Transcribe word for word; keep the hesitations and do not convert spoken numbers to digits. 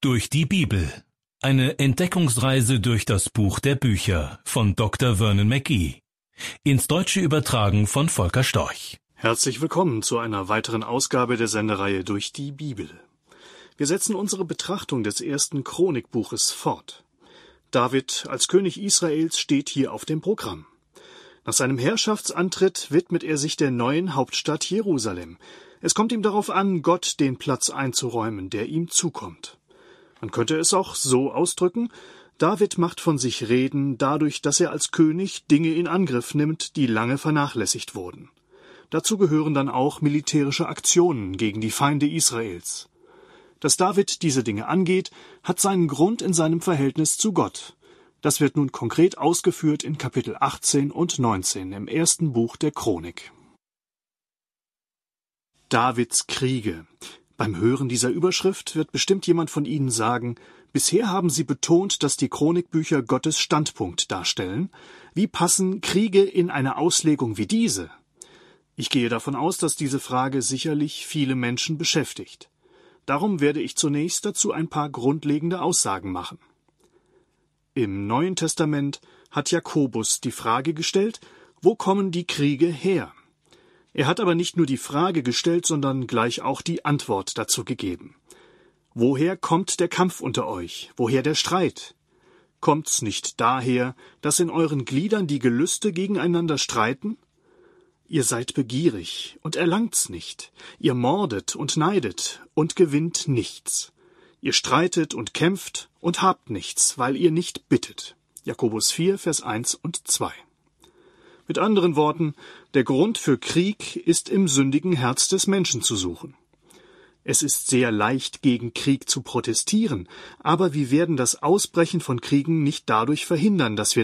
Durch die Bibel. Eine Entdeckungsreise durch das Buch der Bücher von Doktor Vernon McGee. Ins Deutsche übertragen von Volker Storch. Herzlich willkommen zu einer weiteren Ausgabe der Sendereihe Durch die Bibel. Wir setzen unsere Betrachtung des ersten Chronikbuches fort. David als König Israels steht hier auf dem Programm. Nach seinem Herrschaftsantritt widmet er sich der neuen Hauptstadt Jerusalem. Es kommt ihm darauf an, Gott den Platz einzuräumen, der ihm zukommt. Man könnte es auch so ausdrücken: David macht von sich reden dadurch, dass er als König Dinge in Angriff nimmt, die lange vernachlässigt wurden. Dazu gehören dann auch militärische Aktionen gegen die Feinde Israels. Dass David diese Dinge angeht, hat seinen Grund in seinem Verhältnis zu Gott. Das wird nun konkret ausgeführt in Kapitel achtzehn und neunzehn im ersten Buch der Chronik. Davids Kriege. Beim Hören dieser Überschrift wird bestimmt jemand von Ihnen sagen: Bisher haben Sie betont, dass die Chronikbücher Gottes Standpunkt darstellen. Wie passen Kriege in eine Auslegung wie diese? Ich gehe davon aus, dass diese Frage sicherlich viele Menschen beschäftigt. Darum werde ich zunächst dazu ein paar grundlegende Aussagen machen. Im Neuen Testament hat Jakobus die Frage gestellt: Wo kommen die Kriege her? Er hat aber nicht nur die Frage gestellt, sondern gleich auch die Antwort dazu gegeben. Woher kommt der Kampf unter euch? Woher der Streit? Kommt's nicht daher, dass in euren Gliedern die Gelüste gegeneinander streiten? Ihr seid begierig und erlangt's nicht. Ihr mordet und neidet und gewinnt nichts. Ihr streitet und kämpft und habt nichts, weil ihr nicht bittet. Jakobus vier, Vers eins und zwei. Mit anderen Worten, der Grund für Krieg ist im sündigen Herz des Menschen zu suchen. Es ist sehr leicht, gegen Krieg zu protestieren, aber wir werden das Ausbrechen von Kriegen nicht dadurch verhindern, dass wir